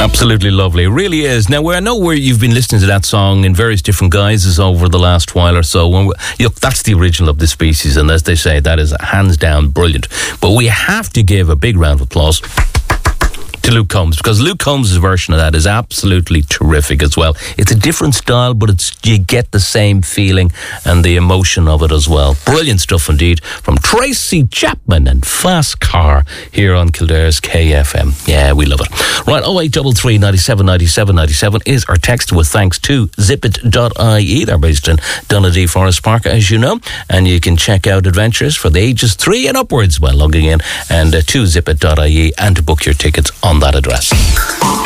Absolutely lovely. It really is. Now, I know where you've been listening to that song in various different guises over the last while or so. That's the original of the species, and as they say, that is hands down brilliant. But we have to give a big round of applause to Luke Combs, because Luke Combs' version of that is absolutely terrific as well. It's a different style, but you get the same feeling and the emotion of it as well. Brilliant stuff indeed from Tracy Chapman and Fast Car here on Kildare's KFM. Yeah, we love it. Right, 0833 97 97 97 is our text with thanks to zippit.ie. They're based in Donaghadee Forest Park, as you know, and you can check out adventures for the ages 3 and upwards by logging in and to zippit.ie and to book your tickets on that address.